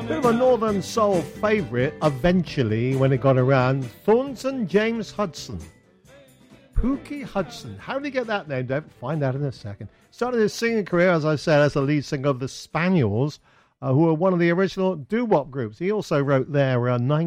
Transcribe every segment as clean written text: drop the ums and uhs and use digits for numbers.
Bit of a Northern Soul favourite, eventually, when it got around. Thornton James Hudson. Pookie Hudson. How did he get that name, Dave? Find out in a second. Started his singing career, as I said, as the lead singer of the Spaniels, who were one of the original doo-wop groups. He also wrote their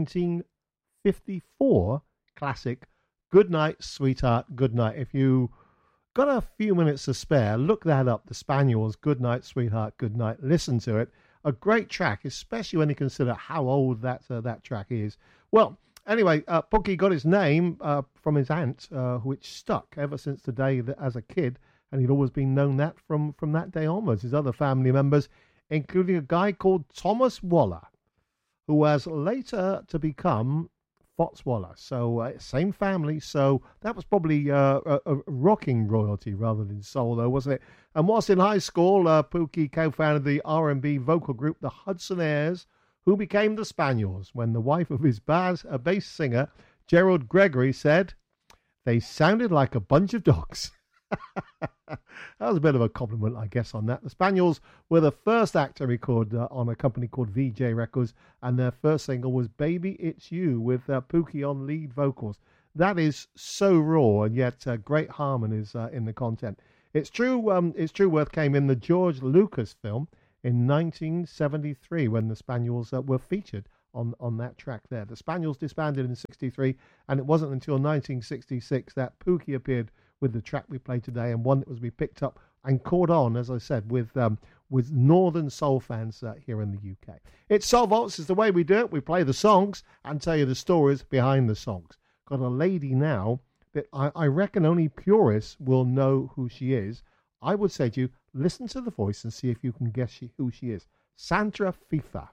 1954 classic, Goodnight, Sweetheart, Goodnight. If you got a few minutes to spare, look that up, the Spaniels, Goodnight, Sweetheart, Goodnight. Listen to it. A great track, especially when you consider how old that track is. Well, anyway, Pookie got his name from his aunt, which stuck ever since the day that as a kid, and he'd always been known that from that day onwards. His other family members, including a guy called Thomas Waller, who was later to become Fats Waller. So same family. So that was probably a rocking royalty rather than soul, though, wasn't it? And whilst in high school, Pookie co-founded the R&B vocal group, the Hudsonaires, who became the Spaniels, when the wife of his bass singer, Gerald Gregory, said, "They sounded like a bunch of dogs." That was a bit of a compliment, I guess, on that. The Spaniels were the first act to record on a company called VJ Records, and their first single was Baby It's You, with Pookie on lead vocals. That is so raw, and yet great harmonies in the content. It's true Worth came in the George Lucas film in 1973 when the Spaniels were featured on that track there. The Spaniels disbanded in 63, and it wasn't until 1966 that Pookie appeared with the track we played today, and one that was to be picked up and caught on, as I said, with Northern Soul fans here in the UK. It's Soul Vaults, is the way we do it. We play the songs and tell you the stories behind the songs. Got a lady now that I reckon only purists will know who she is. I would say to you, listen to the voice and see if you can guess who she is. Sandra FIFA.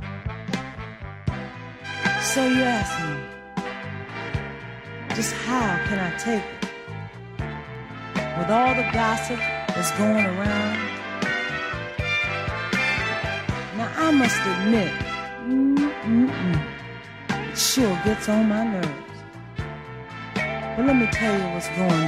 So you ask me, just how can I take it? With all the gossip that's going around. Now I must admit, it sure gets on my nerves. But let me tell you what's going